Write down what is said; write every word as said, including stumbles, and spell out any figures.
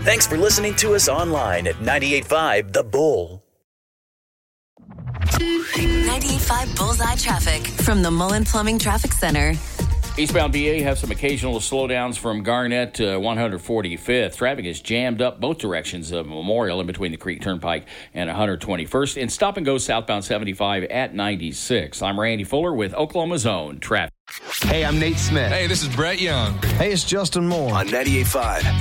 Thanks for listening to us online at ninety-eight point five The Bull. ninety-eight point five Bullseye Traffic from the Mullen Plumbing Traffic Center. Eastbound B A have some occasional slowdowns from Garnett to one forty-fifth. Traffic is jammed up both directions of Memorial in between the Creek Turnpike and one twenty-first. And stop and go southbound seventy-five at ninety-six. I'm Randy Fuller with Oklahoma Zone Traffic. Hey, I'm Nate Smith. Hey, this is Brett Young. Hey, it's Justin Moore. On ninety-eight point five